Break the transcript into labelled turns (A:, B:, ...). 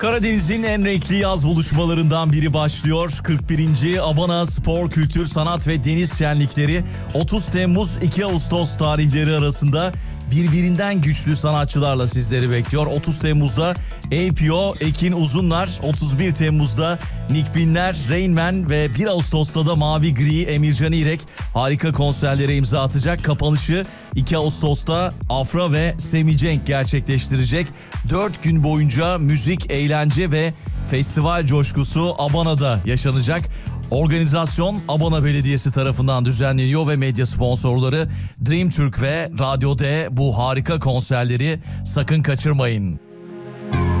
A: Karadeniz'in en renkli yaz buluşmalarından biri başlıyor. 41. Abana Spor, Kültür, Sanat ve Deniz Şenlikleri 30 Temmuz 2 Ağustos tarihleri arasında birbirinden güçlü sanatçılarla sizleri bekliyor. 30 Temmuz'da APO, Ekin Uzunlar, 31 Temmuz'da Nick Binler, Rain Man ve 1 Ağustos'ta da Mavi Gri, Emircan İrek harika konserlere imza atacak. Kapanışı 2 Ağustos'ta Afra ve Semi Cenk gerçekleştirecek. 4 gün boyunca müzik, eğlence ve festival coşkusu Abana'da yaşanacak. Organizasyon Abana Belediyesi tarafından düzenleniyor ve medya sponsorları Dream Türk ve Radyo D. Bu harika konserleri sakın kaçırmayın.